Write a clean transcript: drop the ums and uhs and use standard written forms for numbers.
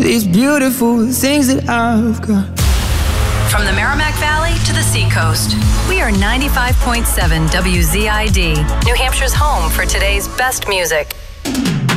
these beautiful things that I've got. From the Merrimack Valley to the Seacoast, we are 95.7 WZID, New Hampshire's home for today's best music.